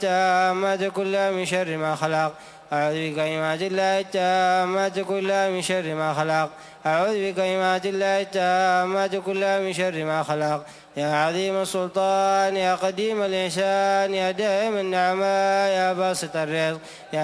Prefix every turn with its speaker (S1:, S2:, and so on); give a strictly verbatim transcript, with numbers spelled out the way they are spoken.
S1: التامات كلها من شر ما خلق. أعوذ بكلمات الله التامات كلها من شر ما خلق. أعوذ بكلمات الله التامات كلها من شر ما خلق. يا عظيم السلطان، يا قديم الإحسان، يا دائم النعماء، يا باسط الرزق، يا